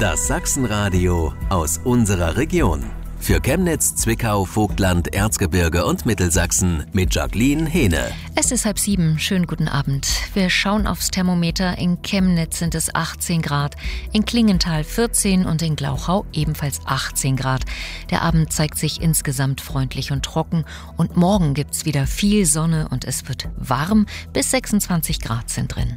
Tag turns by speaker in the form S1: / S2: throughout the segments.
S1: Das Sachsenradio aus unserer Region. Für Chemnitz, Zwickau, Vogtland, Erzgebirge und Mittelsachsen mit Jacqueline Hehne.
S2: Es ist 6:30. Schönen guten Abend. Wir schauen aufs Thermometer. In Chemnitz sind es 18 Grad, in Klingenthal 14 und in Glauchau ebenfalls 18 Grad. Der Abend zeigt sich insgesamt freundlich und trocken und morgen gibt's wieder viel Sonne und es wird warm, bis 26 Grad sind drin.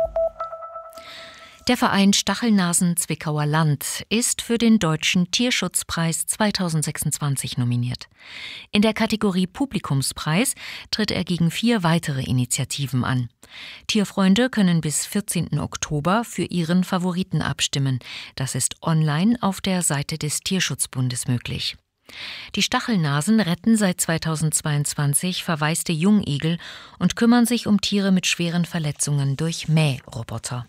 S2: Der Verein Stachelnasen Zwickauer Land ist für den Deutschen Tierschutzpreis 2026 nominiert. In der Kategorie Publikumspreis tritt er gegen 4 weitere Initiativen an. Tierfreunde können bis 14. Oktober für ihren Favoriten abstimmen. Das ist online auf der Seite des Tierschutzbundes möglich. Die Stachelnasen retten seit 2022 verwaiste Jungigel und kümmern sich um Tiere mit schweren Verletzungen durch Mähroboter.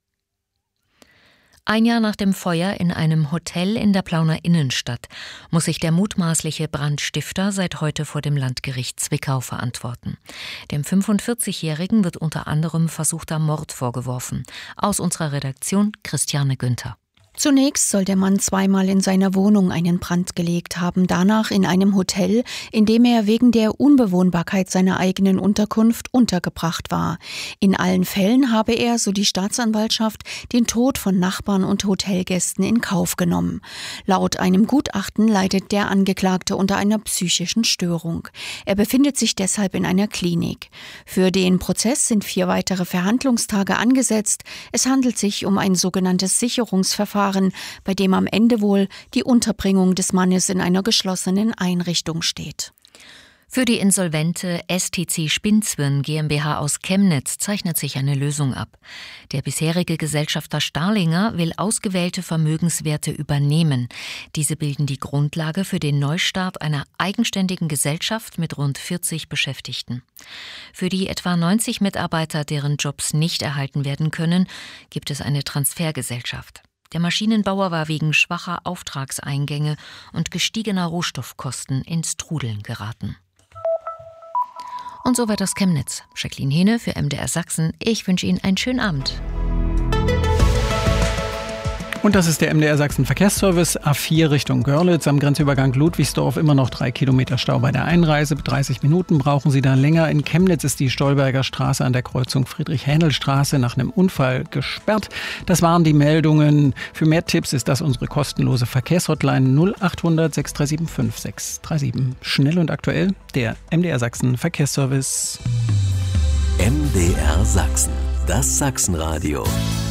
S2: Ein Jahr nach dem Feuer in einem Hotel in der Plauner Innenstadt muss sich der mutmaßliche Brandstifter seit heute vor dem Landgericht Zwickau verantworten. Dem 45-Jährigen wird unter anderem versuchter Mord vorgeworfen. Aus unserer Redaktion Christiane Günther.
S3: Zunächst soll der Mann zweimal in seiner Wohnung einen Brand gelegt haben, danach in einem Hotel, in dem er wegen der Unbewohnbarkeit seiner eigenen Unterkunft untergebracht war. In allen Fällen habe er, so die Staatsanwaltschaft, den Tod von Nachbarn und Hotelgästen in Kauf genommen. Laut einem Gutachten leidet der Angeklagte unter einer psychischen Störung. Er befindet sich deshalb in einer Klinik. Für den Prozess sind 4 weitere Verhandlungstage angesetzt. Es handelt sich um ein sogenanntes Sicherungsverfahren, bei dem am Ende wohl die Unterbringung des Mannes in einer geschlossenen Einrichtung steht.
S2: Für die insolvente STC Spinzwirn GmbH aus Chemnitz zeichnet sich eine Lösung ab. Der bisherige Gesellschafter Starlinger will ausgewählte Vermögenswerte übernehmen. Diese bilden die Grundlage für den Neustart einer eigenständigen Gesellschaft mit rund 40 Beschäftigten. Für die etwa 90 Mitarbeiter, deren Jobs nicht erhalten werden können, gibt es eine Transfergesellschaft. Der Maschinenbauer war wegen schwacher Auftragseingänge und gestiegener Rohstoffkosten ins Trudeln geraten. Und soweit aus Chemnitz. Jacqueline Hehne für MDR Sachsen. Ich wünsche Ihnen einen schönen Abend.
S4: Und das ist der MDR Sachsen Verkehrsservice, A4 Richtung Görlitz, am Grenzübergang Ludwigsdorf immer noch 3 Kilometer Stau bei der Einreise. 30 Minuten brauchen Sie da länger. In Chemnitz ist die Stolberger Straße an der Kreuzung Friedrich-Händel-Straße nach einem Unfall gesperrt. Das waren die Meldungen. Für mehr Tipps ist das unsere kostenlose Verkehrshotline 0800 637 5637. Schnell und aktuell, der MDR Sachsen Verkehrsservice.
S1: MDR Sachsen, das Sachsenradio.